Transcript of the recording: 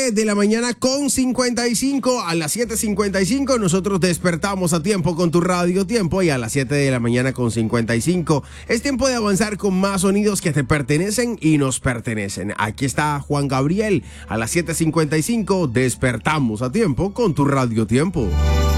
De la mañana con 55 a las 7:55 nosotros despertamos a tiempo con tu Radio Tiempo, y a las 7 de la mañana con 55 es tiempo de avanzar con más sonidos que te pertenecen y nos pertenecen. Aquí está Juan Gabriel a las 7:55, despertamos a tiempo con tu Radio Tiempo.